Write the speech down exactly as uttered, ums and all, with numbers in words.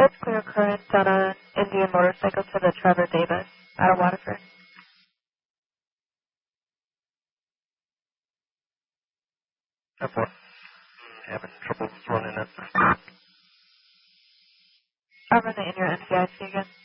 It's clear current on a Indian motorcycle to the Trevor Davis out of Waterford. Airport. Having trouble running it. I'll run it in your N C I C again.